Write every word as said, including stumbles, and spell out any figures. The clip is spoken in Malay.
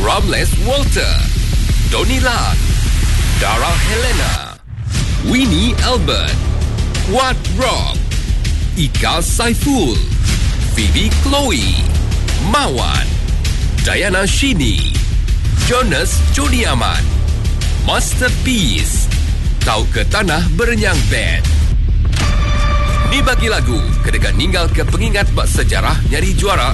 Ramles Walter, Donnie Lat, Dara Helena, Winnie Albert, Wat Rock, Ika Saiful, Phoebe Chloe, Mawan, Diana Shini, Jonas Joni Ahmad, Masterpiece, Kau ke Tanah Berenyang Band. Ni bagi lagu kedekat ninggal ke pengingat bak sejarah nyari juara